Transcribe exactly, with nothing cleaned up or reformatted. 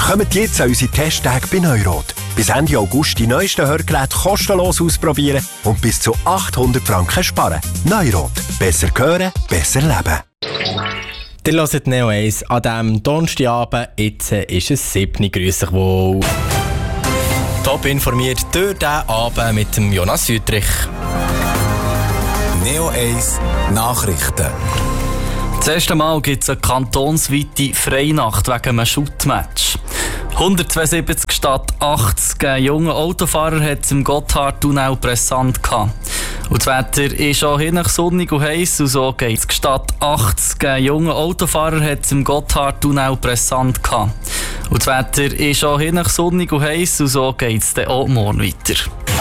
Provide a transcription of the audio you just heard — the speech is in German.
Kommt jetzt an unsere Testtage bei Neurot. Bis Ende August die neuesten Hörgeräte kostenlos ausprobieren und bis zu achthundert Franken sparen. Neurot. Besser hören, besser leben. Ihr hört Neo eins an diesem Donnerstagabend. Jetzt ist es sieben Uhr. Grüß euch wohl. Top informiert durch diesen Abend mit dem Jonas Südrich. Neo eins Nachrichten. Das erste Mal gibt es eine kantonsweite Freinacht wegen einem Shootmatch. hundertzweiundsiebzig statt achtzig junge Autofahrer hat es im Gotthardtunnel brisant gehabt. Und das Wetter ist auch hinten sonnig und heiß und so geht es. Statt achtzig junge Autofahrer hat es im Gotthardtunnel brisant gehabt. Und das Wetter ist auch hinten sonnig und heiß und so geht es dann auch morgen weiter.